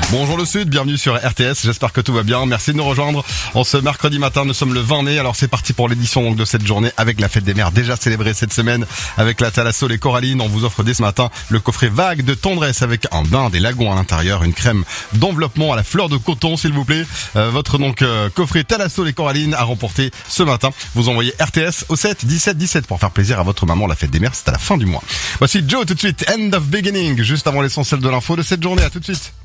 Bonjour le Sud, bienvenue sur RTS, j'espère que tout va bien, merci de nous rejoindre en ce mercredi matin, nous sommes le 20 mai, alors c'est parti pour l'édition donc de cette journée avec la fête des mères déjà célébrée cette semaine avec la Thalasso et Coraline. On vous offre dès ce matin le coffret Vague de tendresse avec un bain, des lagons à l'intérieur, une crème d'enveloppement à la fleur de coton s'il vous plaît. Votre coffret Thalasso et Coraline à remporter ce matin. Vous envoyez RTS au 7 17 17 pour faire plaisir à votre maman. La fête des mères c'est à la fin du mois. Voici Joe tout de suite, End of Beginning, juste avant l'essentiel de l'info de cette journée, à tout de suite.